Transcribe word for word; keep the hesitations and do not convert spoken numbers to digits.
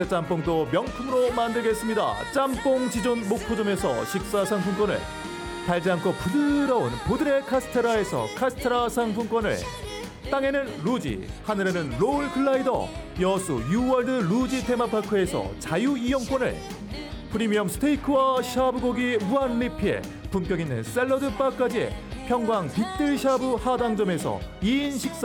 짬뽕도 명품으로 만들겠습니다. 짬뽕 지존 목포점에서 식사 상품권을, 달지 않고 부드러운 보드레 카스테라에서 카스테라 상품권을, 땅에는 루지, 하늘에는 롤 글라이더, 여수 유월드 루지 테마파크에서 자유이용권을, 프리미엄 스테이크와 샤브고기 무한 리필, 품격 있는 샐러드 바까지 평광 빅들 샤브 하당점에서 이 인 식사